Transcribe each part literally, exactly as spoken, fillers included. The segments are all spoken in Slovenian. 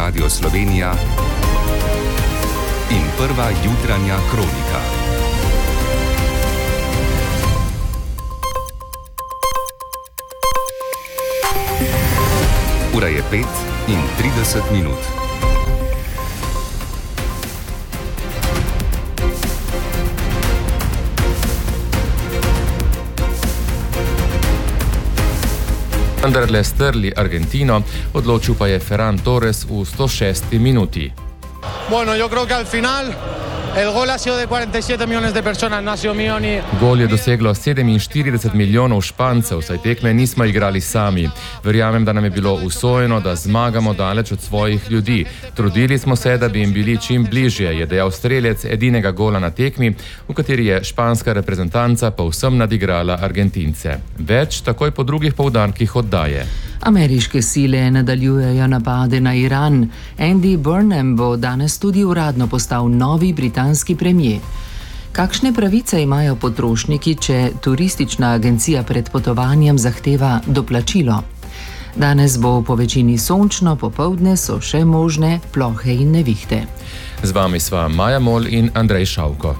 Radio Slovenija in prva jutranja kronika. Ura je pet in trideset minut. Vendarle strli Argentino, odločil pa je Ferran Torres v sto šesti minuti. Bueno, yo creo que al final el gol ha sido de cuarenta y siete millones de personas, no ha sido mío ni... Gol je doseglo sedeminštirideset milijonov Špancev, saj tekme nismo igrali sami. Verjamem, da nam je bilo usojeno, da zmagamo daleč od svojih ljudi. Trudili smo se, da bi jim bili čim bližje, je dejal strelec edinega gola na tekmi, v kateri je španska reprezentanca povsem nadigrala Argentince. Več takoj po drugih poudarkih oddaje. Ameriške sile nadaljujejo napade na Iran. Andy Burnham bo danes tudi uradno postal novi britanski premier. Kakšne pravice imajo potrošniki, če turistična agencija pred potovanjem zahteva doplačilo? Danes bo po večini sončno, popoldne so še možne plohe in nevihte. Z vami sva Maja Mol in Andrej Šavko.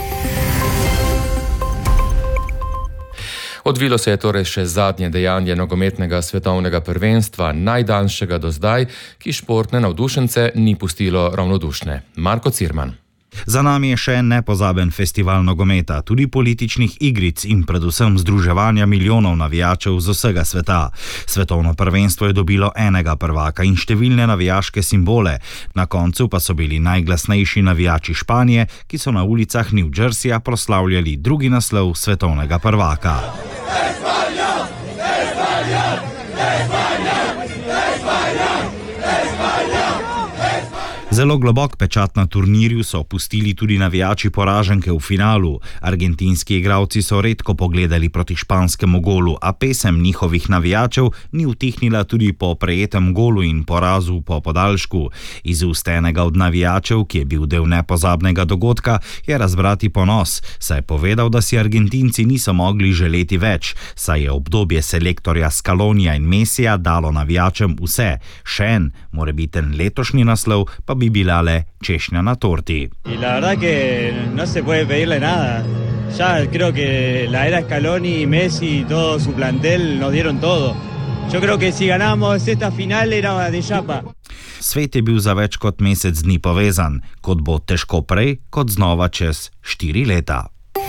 Odvilo se je torej še zadnje dejanje nogometnega svetovnega prvenstva, najdaljšega do zdaj, ki športne navdušence ni pustilo ravnodušne. Marko Cirman. Za nami je še nepozaben festival nogometa, tudi političnih igric in predvsem združevanja milijonov navijačev z vsega sveta. Svetovno prvenstvo je dobilo enega prvaka in številne navijaške simbole. Na koncu pa so bili najglasnejši navijači Španije, ki so na ulicah New Jerseyja proslavljali drugi naslov svetovnega prvaka. Espanja! Espanja! Espanja! Espanja! Espanja! Zelo globok pečat na turnirju so pustili tudi navijači poraženke v finalu. Argentinski igralci so redko pogledali proti španskemu golu, a pesem njihovih navijačev ni utihnila tudi po prejetem golu in porazu po podaljšku. Iz ust enega od navijačev, ki je bil del nepozabnega dogodka, je razbrati ponos, saj je povedal, da si Argentinci niso mogli želeti več, saj je obdobje selektorja Scalonija in Messija dalo navijačem vse. Še en, morebiten letošnji naslov, pa bi bila le češnja na torti. Y la verdad que no se puede pedirle nada. Ya creo que la era Scaloni, Messi y todo su plantel nos dieron todo. Yo creo que si ganamos esta final era de chapa. Svet je bil za več kot mesec dni povezan, kot bo težko prej, kot znova čez štiri leta.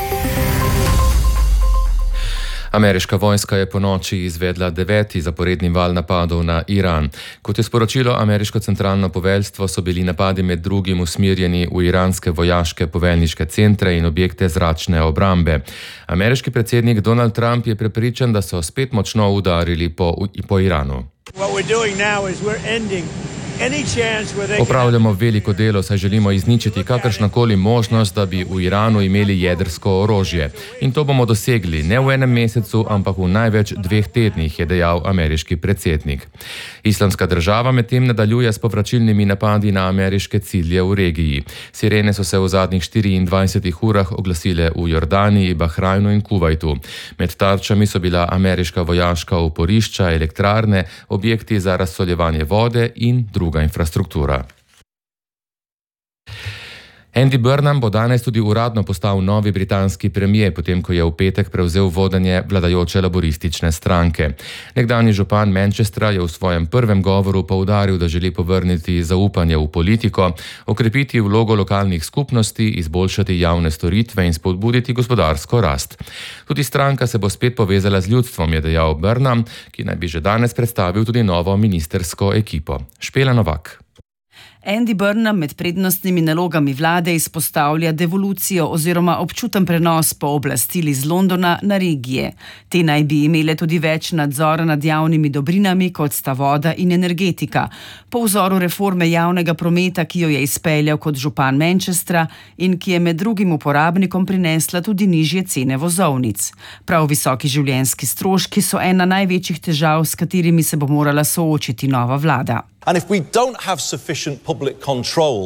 Ameriška vojska je ponoči izvedla deveti zaporedni val napadov na Iran. Kot je sporočilo ameriško centralno poveljstvo, so bili napadi med drugim usmerjeni v iranske vojaške poveljniške centre in objekte zračne obrambe. Ameriški predsednik Donald Trump je prepričan, da so spet močno udarili po, po Iranu. Opravljamo veliko delo, saj želimo izničiti kakršnakoli možnost, da bi v Iranu imeli jedrsko orožje. In to bomo dosegli ne v enem mesecu, ampak v največ dveh tednih, je dejal ameriški predsednik. Islamska država medtem nadaljuje s povračilnimi napadi na ameriške cilje v regiji. Sirene so se v zadnjih štiriindvajsetih urah oglasile v Jordaniji, Bahrajnu in Kuvajtu. Med tarčami so bila ameriška vojaška oporišča, elektrarne, objekti za razsoljevanje vode in druga infrastruktura. Andy Burnham bo danes tudi uradno postal novi britanski premier, potem ko je v petek prevzel vodenje vladajoče laboristične stranke. Nekdanji župan Manchestra je v svojem prvem govoru poudaril, da želi povrniti zaupanje v politiko, okrepiti vlogo lokalnih skupnosti, izboljšati javne storitve in spodbuditi gospodarsko rast. Tudi stranka se bo spet povezala z ljudstvom, je dejal Burnham, ki naj bi že danes predstavil tudi novo ministersko ekipo. Špela Novak. Andy Burnham med prednostnimi nalogami vlade izpostavlja devolucijo oziroma občuten prenos pooblastil iz Londona na regije. Te naj bi imele tudi več nadzora nad javnimi dobrinami, kot sta voda in energetika, po vzoru reforme javnega prometa, ki jo je izpeljal kot župan Manchestra in ki je med drugim uporabnikom prinesla tudi nižje cene vozovnic. Prav visoki življenjski stroški so ena največjih težav, s katerimi se bo morala soočiti nova vlada. And if we don't have sufficient public control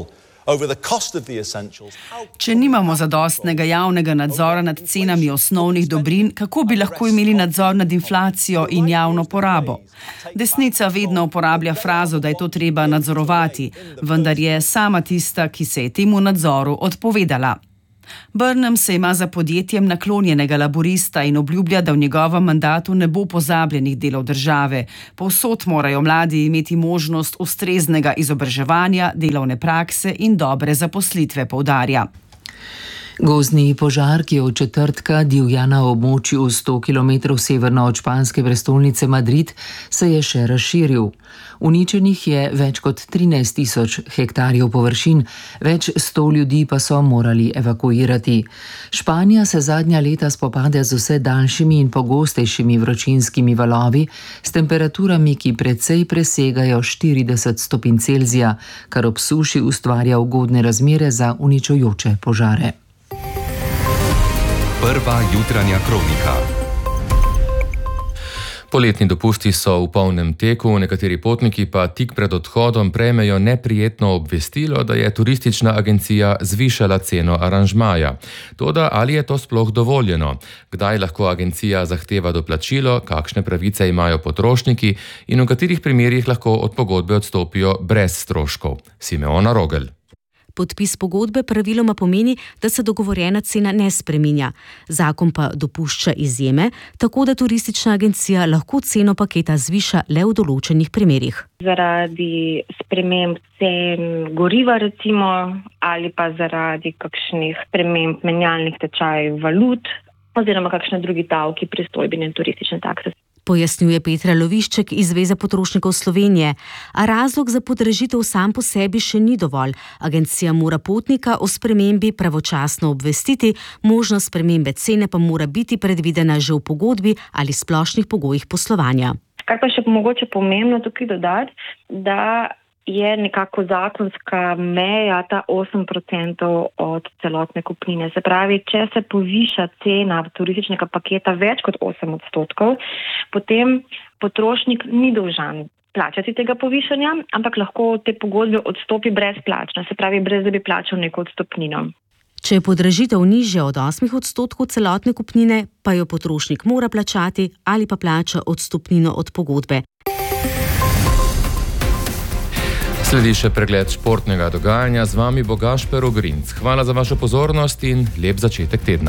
Če nimamo zadostnega javnega nadzora nad cenami osnovnih dobrin, kako bi lahko imeli nadzor nad inflacijo in javno porabo? Desnica vedno uporablja frazo, da je to treba nadzorovati, vendar je sama tista, ki se je temu nadzoru odpovedala. Burnham se ima za podjetjem naklonjenega laborista in obljublja, da v njegovem mandatu ne bo pozabljenih delov države. Povsod morajo mladi imeti možnost ustreznega izobraževanja, delovne prakse in dobre zaposlitve, poudarja. Gozdni požar, ki je od četrtka divja na območju sto kilometrov severno od španske prestolnice Madrid, se je še razširil. Uničenih je več kot trinajst tisoč hektarjev površin, več sto ljudi pa so morali evakuirati. Španija se zadnja leta spopade z vse daljšimi in pogostejšimi vročinskimi valovi s temperaturami, ki precej presegajo štirideset stopinj Celzija, kar ob suši ustvarja ugodne razmere za uničujoče požare. Prva jutranja kronika. Poletni dopusti so v polnem teku, nekateri potniki pa tik pred odhodom prejmejo neprijetno obvestilo, da je turistična agencija zvišala ceno aranžmaja. Toda ali je to sploh dovoljeno? Kdaj lahko agencija zahteva doplačilo, kakšne pravice imajo potrošniki in v katerih primerjih lahko od pogodbe odstopijo brez stroškov? Simeona Rogel. Podpis pogodbe praviloma pomeni, da se dogovorjena cena ne spreminja. Zakon pa dopušča izjeme, tako da turistična agencija lahko ceno paketa zviša le v določenih primerih. Zaradi sprememb cen goriva recimo ali pa zaradi kakšnih sprememb menjalnih tečajev valut oziroma kakšne drugi davki, pristojbine in turistične takse. Pojasnjuje Petra Lovišček iz Zveze potrošnikov Slovenije. A razlog za podražitev sam po sebi še ni dovolj. Agencija mora potnika o spremembi pravočasno obvestiti, možnost spremembe cene pa mora biti predvidena že v pogodbi ali splošnih pogojih poslovanja. Kar pa še mogoče pomembno tukaj dodati, da je nekako zakonska meja ta osem procentov od celotne kupnine. Se pravi, če se poviša cena turističnega paketa več kot osem odstotkov, potem potrošnik ni dolžan plačati tega povišanja, ampak lahko te pogodbe odstopi brezplačno, se pravi, brez da bi plačal neko odstopnino. Če je podražitev nižja od osmih odstotkov celotne kupnine, pa jo potrošnik mora plačati ali pa plača odstopnino od pogodbe. Sledi še pregled športnega dogajanja, z vami bo Gašper Ogrinc. Hvala za vašo pozornost in lep začetek tedna.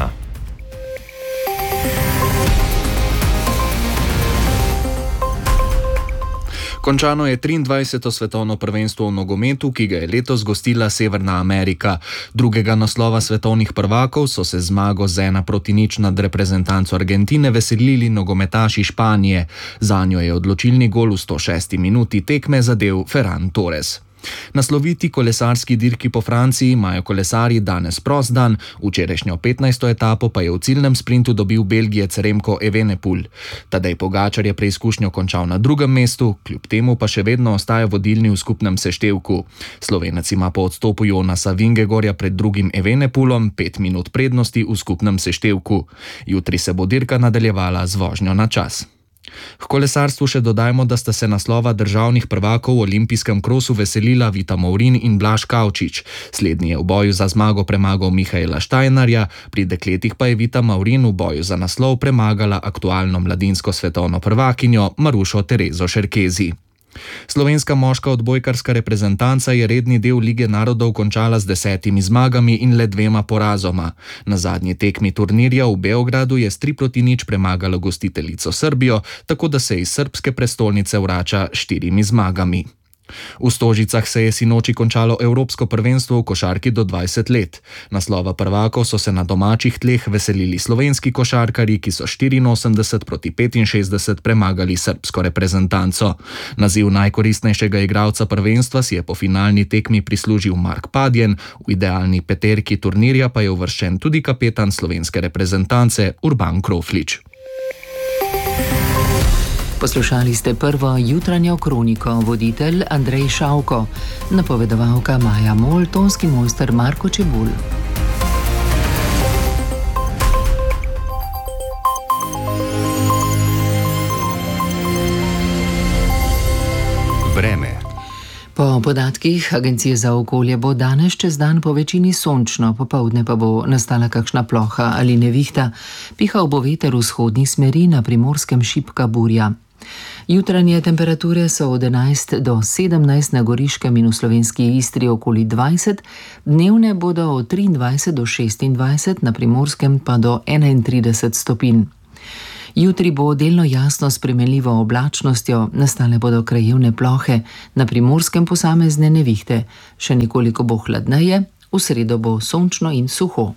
Končano je triindvajseto svetovno prvenstvo v nogometu, ki ga je letos gostila Severna Amerika. Drugega naslova svetovnih prvakov so se zmago z ena proti nič nad reprezentanco Argentine veselili nogometaši Španije. Zanjo je odločilni gol v sto šesti minuti tekme zadel Ferran Torres. Na sloviti kolesarski dirki po Franciji imajo kolesarji danes prost dan, včerajšnjo petnajsto etapo pa je v ciljnem sprintu dobil Belgijec Remco Evenepoel. Tadej Pogačar je preizkušnjo končal na drugem mestu, kljub temu pa še vedno ostaja vodilni v skupnem seštevku. Slovenec ima po odstopu Jonasa Vingegorja pred drugim Evenepoelom pet minut prednosti v skupnem seštevku. Jutri se bo dirka nadaljevala z vožnjo na čas. K kolesarstvu še dodajmo, da sta se naslova državnih prvakov v olimpijskem krosu veselila Vita Movrin in Blaž Kavčič. Slednji je v boju za zmago premagal Mihaela Štajnarja, pri dekletih pa je Vita Movrin v boju za naslov premagala aktualno mladinsko svetovno prvakinjo Marušo Terezo Šerkezi. Slovenska moška odbojkarska reprezentanca je redni del Lige narodov končala z desetimi zmagami in le dvema porazoma. Na zadnji tekmi turnirja v Beogradu je s tri proti nič premagala gostiteljico Srbijo, tako da se iz srbske prestolnice vrača štirimi zmagami. V Stožicah se je sinoči končalo Evropsko prvenstvo v košarki do dvajset let. Naslova prvakov so se na domačih tleh veselili slovenski košarkarji, ki so štiriinosemdeset proti petinšestdeset premagali srbsko reprezentanco. Naziv najkoristnejšega igralca prvenstva si je po finalni tekmi prislužil Mark Padjen, v idealni peterki turnirja pa je uvrščen tudi kapetan slovenske reprezentance Urban Kroflič. Poslušali ste prvo jutranjo kroniko, voditelj Andrej Šavko, napovedovalka Maja Mol, tonski mojster Marko Čebulj. Vreme. Po podatkih Agencije za okolje bo danes čez dan po večini sončno, popoldne pa bo nastala kakšna ploha ali nevihta, pihal bo veter vzhodnih smeri, na Primorskem šibka burja. Jutranje temperature so od enajst do sedemnajst na Goriškem in v slovenski Istri okoli dvajset, dnevne bodo od triindvajset do šestindvajset, na Primorskem pa do enaintrideset stopinj. Jutri bo delno jasno s spremenljivo oblačnostjo, nastale bodo krajevne plohe, na Primorskem posamezne nevihte, še nekoliko bo hladneje, v sredo bo sončno in suho.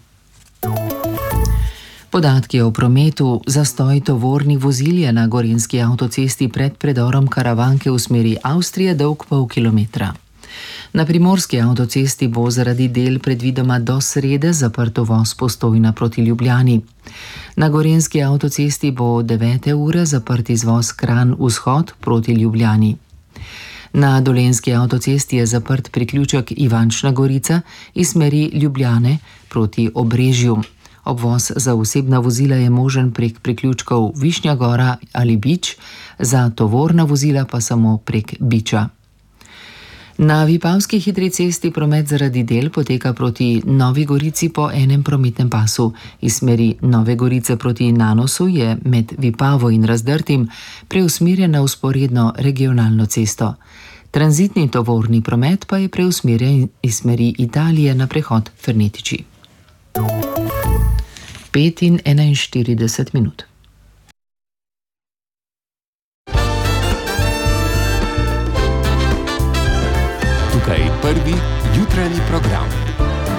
Podatki o prometu: zastoj tovornih vozil je na gorenjski avtocesti pred predorom Karavanke v smeri Avstrije dolg pol kilometra. Na primorski avtocesti bo zaradi del predvidoma do srede zaprt uvoz Postojna proti Ljubljani. Na gorenjski avtocesti bo od devete ure zaprt izvoz Kranj vzhod proti Ljubljani. Na dolenjski avtocesti je zaprt priključek Ivančna Gorica iz smeri Ljubljane proti Obrežju. Obvoz za osebna vozila je možen prek priključkov Višnja Gora ali Bič, za tovorna vozila pa samo prek Biča. Na Vipavski hitri cesti promet zaradi del poteka proti Novi Gorici po enem prometnem pasu. Iz smeri Nove Gorice proti Nanosu je med Vipavo in Razdrtim preusmerjen na vzporedno regionalno cesto. Tranzitni tovorni promet pa je preusmerjen iz smeri Italije na prehod Fernetiči. pet in enainštirideset minut. Tukaj je prvi jutranji program.